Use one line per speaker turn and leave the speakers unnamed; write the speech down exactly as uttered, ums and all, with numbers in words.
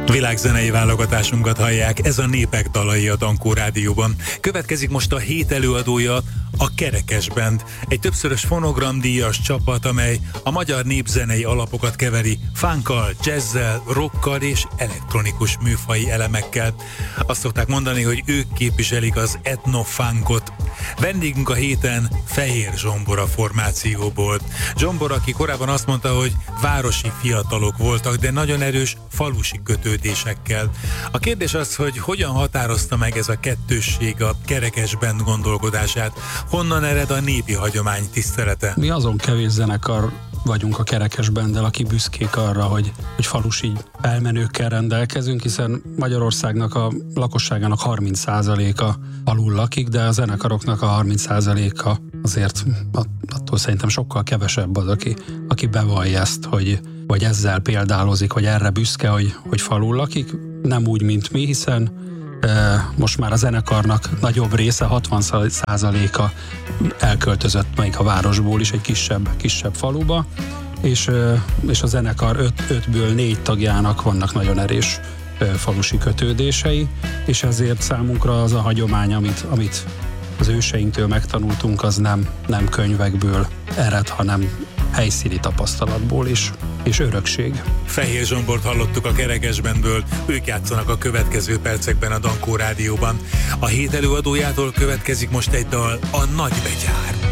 Világzenei válogatásunkat hallják, ez a Népek dalai a Dankó Rádióban. Következik most a hét előadója, a Kerekes Band, egy többszörös fonogramdíjas csapat, amely a magyar népzenei alapokat keveri funkkal, jazzzel, rockkal és elektronikus műfaji elemekkel. Azt szokták mondani, hogy ők képviselik az etnofunkot. Vendégünk a héten Fehér Zsombora formációból. Zsombora, aki korábban azt mondta, hogy városi fiatalok voltak, de nagyon erős falusi kötődésekkel. A kérdés az, hogy hogyan határozta meg ez a kettősség a Kerekes Band gondolkodását, honnan ered a népi hagyomány tisztelete?
Mi azon kevés zenekar vagyunk a Kerekes Banddel, aki büszkék arra, hogy, hogy falusi elmenőkkel rendelkezünk, hiszen Magyarországnak a lakosságának harminc százaléka alul lakik, de a zenekaroknak a harminc százaléka azért attól szerintem sokkal kevesebb az, aki, aki bevallja ezt, hogy vagy ezzel példálozik, hogy erre büszke, hogy, hogy falul lakik, nem úgy, mint mi, hiszen most már a zenekarnak nagyobb része, hatvan százaléka elköltözött még a városból is egy kisebb, kisebb faluba, és, és a zenekar öt, ötből négy tagjának vannak nagyon erős falusi kötődései, és ezért számunkra az a hagyomány, amit, amit az őseinktől megtanultunk, az nem, nem könyvekből ered, hanem helyszíni tapasztalatból is, és örökség.
Fehér Zsombort hallottuk a Kerekes Bandből, ők játszanak a következő percekben a Dankó Rádióban. A hét előadójától következik most egy dal, a Nagybetyár.